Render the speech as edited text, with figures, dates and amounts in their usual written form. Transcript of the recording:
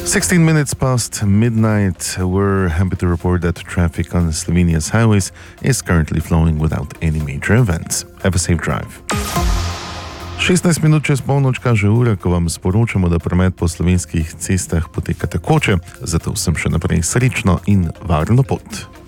16 minutes past midnight, we're happy to report that traffic on Slovenia's highways is currently flowing without any major events. Have a safe drive. 16 minut čez polnoč kaže ura, ko vam sporočamo, da promet po slovenskih cestah poteka tekoče, zato vsem še naprej srečno in varno pot.